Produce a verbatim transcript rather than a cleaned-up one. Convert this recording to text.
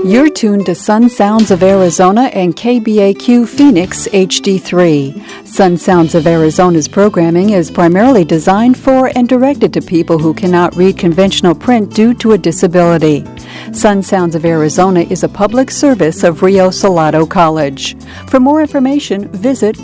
You're tuned to Sun Sounds of Arizona and K B A Q Phoenix H D three. Sun Sounds of Arizona's programming is primarily designed for and directed to people who cannot read conventional print due to a disability. Sun Sounds of Arizona is a public service of Rio Salado College. For more information, visit